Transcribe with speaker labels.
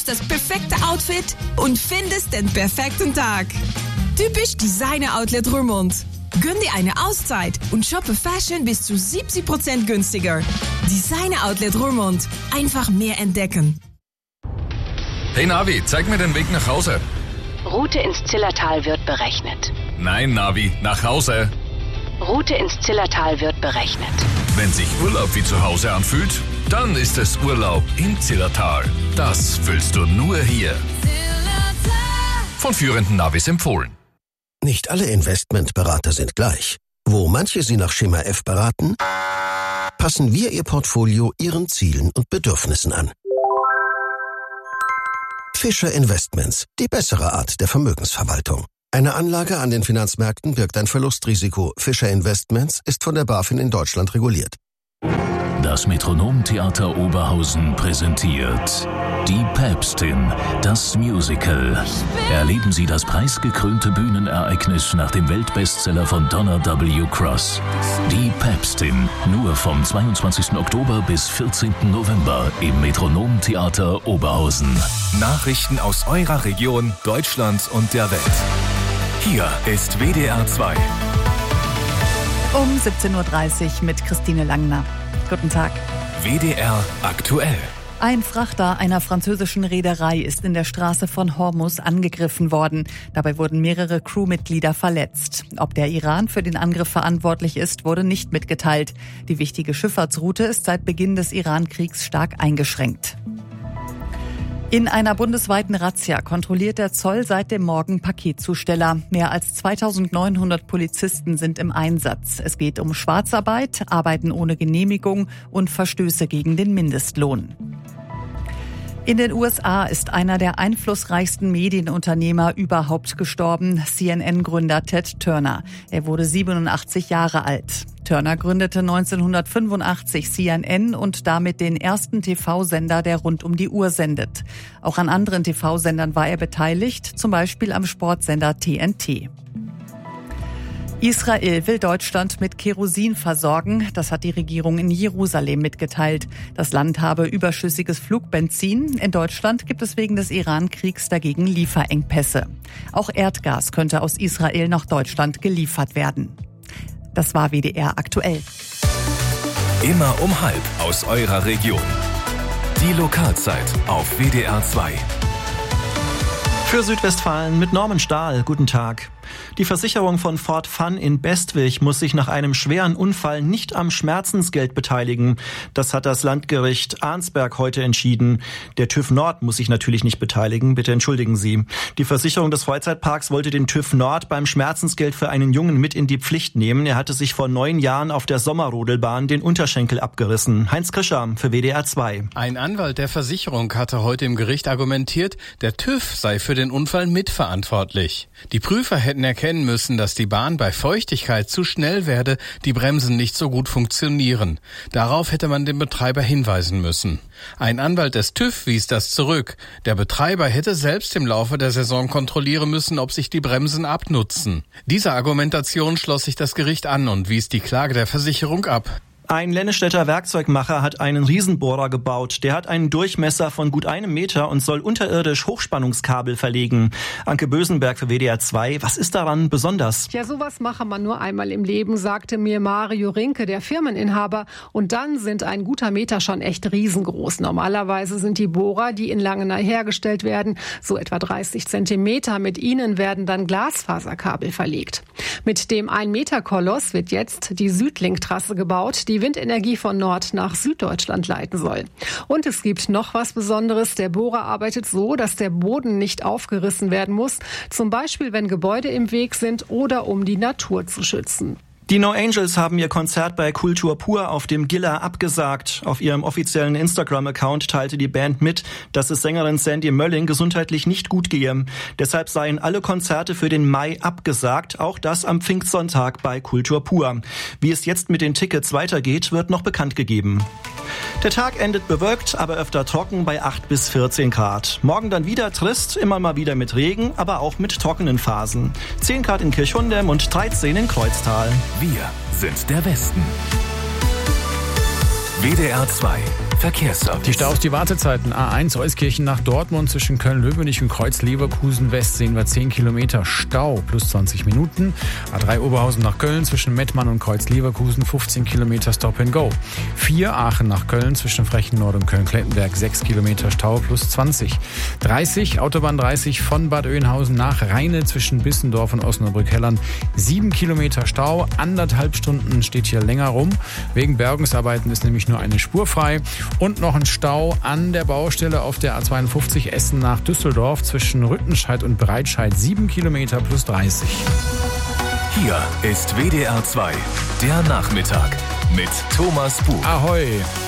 Speaker 1: suchst das perfekte Outfit und findest den perfekten Tag. Typisch Designer Outlet Roermond. Gönn dir eine Auszeit und shoppe Fashion bis zu 70% günstiger. Designer Outlet Roermond. Einfach mehr entdecken.
Speaker 2: Hey Navi, zeig mir den Weg nach Hause.
Speaker 3: Route ins Zillertal wird berechnet.
Speaker 2: Nein, Navi, nach Hause.
Speaker 3: Route ins Zillertal wird berechnet.
Speaker 2: Wenn sich Urlaub wie zu Hause anfühlt, dann ist es Urlaub im Zillertal. Das fühlst du nur hier. Von führenden Navis empfohlen.
Speaker 4: Nicht alle Investmentberater sind gleich. Wo manche Sie nach Schema F beraten, passen wir Ihr Portfolio Ihren Zielen und Bedürfnissen an. Fischer Investments, die bessere Art der Vermögensverwaltung. Eine Anlage an den Finanzmärkten birgt ein Verlustrisiko. Fischer Investments ist von der BaFin in Deutschland reguliert.
Speaker 5: Das Metronomtheater Oberhausen präsentiert Die Päpstin, das Musical. Erleben Sie das preisgekrönte Bühnenereignis nach dem Weltbestseller von Donna W. Cross. Die Päpstin, nur vom 22. Oktober bis 14. November im Metronomtheater Oberhausen.
Speaker 6: Nachrichten aus eurer Region, Deutschland und der Welt. Hier ist WDR 2.
Speaker 7: Um 17.30 Uhr mit Christine Langner. Guten Tag.
Speaker 6: WDR aktuell.
Speaker 7: Ein Frachter einer französischen Reederei ist in der Straße von Hormuz angegriffen worden. Dabei wurden mehrere Crewmitglieder verletzt. Ob der Iran für den Angriff verantwortlich ist, wurde nicht mitgeteilt. Die wichtige Schifffahrtsroute ist seit Beginn des Iran-Kriegs stark eingeschränkt. In einer bundesweiten Razzia kontrolliert der Zoll seit dem Morgen Paketzusteller. Mehr als 2900 Polizisten sind im Einsatz. Es geht um Schwarzarbeit, Arbeiten ohne Genehmigung und Verstöße gegen den Mindestlohn. In den USA ist einer der einflussreichsten Medienunternehmer überhaupt gestorben, CNN-Gründer Ted Turner. Er wurde 87 Jahre alt. Turner gründete 1985 CNN und damit den ersten TV-Sender, der rund um die Uhr sendet. Auch an anderen TV-Sendern war er beteiligt, zum Beispiel am Sportsender TNT. Israel will Deutschland mit Kerosin versorgen. Das hat die Regierung in Jerusalem mitgeteilt. Das Land habe überschüssiges Flugbenzin. In Deutschland gibt es wegen des Iran-Kriegs dagegen Lieferengpässe. Auch Erdgas könnte aus Israel nach Deutschland geliefert werden. Das war WDR aktuell.
Speaker 6: Immer um 12:30 aus eurer Region. Die Lokalzeit auf WDR 2.
Speaker 8: Für Südwestfalen mit Norman Stahl. Guten Tag. Die Versicherung von Ford Fun in Bestwig muss sich nach einem schweren Unfall nicht am Schmerzensgeld beteiligen. Das hat das Landgericht Arnsberg heute entschieden. Der TÜV Nord muss sich natürlich nicht beteiligen. Bitte entschuldigen Sie. Die Versicherung des Freizeitparks wollte den TÜV Nord beim Schmerzensgeld für einen Jungen mit in die Pflicht nehmen. Er hatte sich vor 9 Jahren auf der Sommerrodelbahn den Unterschenkel abgerissen. Heinz Krischer für WDR 2.
Speaker 9: Ein Anwalt der Versicherung hatte heute im Gericht argumentiert, der TÜV sei für den Unfall mitverantwortlich. Die Prüfer hätten erkennen müssen, dass die Bahn bei Feuchtigkeit zu schnell werde, die Bremsen nicht so gut funktionieren. Darauf hätte man den Betreiber hinweisen müssen. Ein Anwalt des TÜV wies das zurück. Der Betreiber hätte selbst im Laufe der Saison kontrollieren müssen, ob sich die Bremsen abnutzen. Dieser Argumentation schloss sich das Gericht an und wies die Klage der Versicherung ab.
Speaker 8: Ein Lennestädter Werkzeugmacher hat einen Riesenbohrer gebaut. Der hat einen Durchmesser von gut 1 Meter und soll unterirdisch Hochspannungskabel verlegen. Anke Bösenberg für WDR 2. Was ist daran besonders?
Speaker 10: Ja, sowas mache man nur einmal im Leben, sagte mir Mario Rinke, der Firmeninhaber. Und dann sind ein guter Meter schon echt riesengroß. Normalerweise sind die Bohrer, die in Langenau hergestellt werden, so etwa 30 Zentimeter. Mit ihnen werden dann Glasfaserkabel verlegt. Mit dem 1-Meter-Koloss wird jetzt die Südlink-Trasse gebaut, die Windenergie von Nord nach Süddeutschland leiten soll. Und es gibt noch was Besonderes. Der Bohrer arbeitet so, dass der Boden nicht aufgerissen werden muss. Zum Beispiel, wenn Gebäude im Weg sind oder um die Natur zu schützen.
Speaker 8: Die No Angels haben ihr Konzert bei Kultur Pur auf dem Giller abgesagt. Auf ihrem offiziellen Instagram-Account teilte die Band mit, dass es Sängerin Sandy Mölling gesundheitlich nicht gut gehe. Deshalb seien alle Konzerte für den Mai abgesagt, auch das am Pfingstsonntag bei Kultur Pur. Wie es jetzt mit den Tickets weitergeht, wird noch bekannt gegeben. Der Tag endet bewölkt, aber öfter trocken bei 8 bis 14 Grad. Morgen dann wieder trist, immer mal wieder mit Regen, aber auch mit trockenen Phasen. 10 Grad in Kirchhundem und 13 in Kreuztal.
Speaker 6: Wir sind der Westen. WDR 2 Verkehrsservice.
Speaker 11: Die Staus, die Wartezeiten. A1 Euskirchen nach Dortmund zwischen Köln-Löwenich und Kreuz-Leverkusen West sehen wir 10 Kilometer Stau plus 20 Minuten. A3 Oberhausen nach Köln zwischen Mettmann und Kreuz-Leverkusen 15 Kilometer Stop and Go. 4 Aachen nach Köln zwischen Frechen Nord und Köln-Klettenberg 6 Kilometer Stau plus 20. 30 Autobahn 30 von Bad Oeynhausen nach Rheine zwischen Bissendorf und Osnabrück-Hellern 7 Kilometer Stau. 1,5 Stunden steht hier länger rum. Wegen Bergungsarbeiten ist nämlich nur eine Spur frei. Und noch ein Stau an der Baustelle auf der A52 Essen nach Düsseldorf zwischen Rüttenscheid und Breitscheid 7 Kilometer plus 30.
Speaker 6: Hier ist WDR 2, der Nachmittag mit Thomas Buch.
Speaker 11: Ahoi!